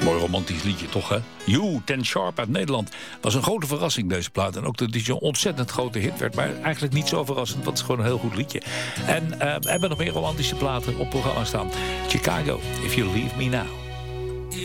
Mooi romantisch liedje toch, hè? You, Ten Sharp uit Nederland. Was een grote verrassing, deze plaat. En ook dat het een ontzettend grote hit werd. Maar eigenlijk niet zo verrassend, want het is gewoon een heel goed liedje. En we hebben nog meer romantische platen op programma staan. Chicago, If You Leave Me Now.